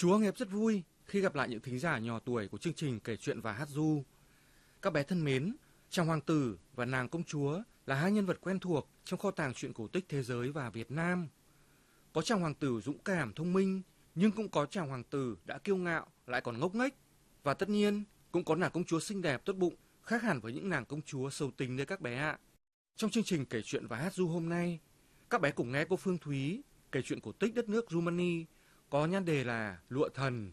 Chúa Nghếp rất vui khi gặp lại những thính giả nhỏ tuổi của chương trình kể chuyện và hát ru. Các bé thân mến, chàng hoàng tử và nàng công chúa là hai nhân vật quen thuộc trong kho tàng truyện cổ tích thế giới và Việt Nam. Có chàng hoàng tử dũng cảm, thông minh, nhưng cũng có chàng hoàng tử đã kiêu ngạo lại còn ngốc nghếch. Và tất nhiên, cũng có nàng công chúa xinh đẹp tốt bụng, khác hẳn với những nàng công chúa xấu tính đấy các bé ạ. Trong chương trình kể chuyện và hát ru hôm nay, các bé cùng nghe cô Phương Thúy kể chuyện cổ tích đất nước Rumani có nhan đề là Lụa Thần.